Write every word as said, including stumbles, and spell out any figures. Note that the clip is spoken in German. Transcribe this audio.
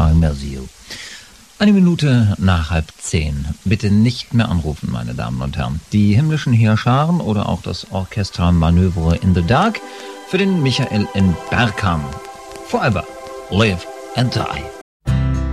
I Miss You. Eine Minute nach halb zehn. Bitte nicht mehr anrufen, meine Damen und Herren. Die himmlischen Heerscharen oder auch das Orchestra Manövre in the Dark für den Michael in Bergkamp. Forever, live and die.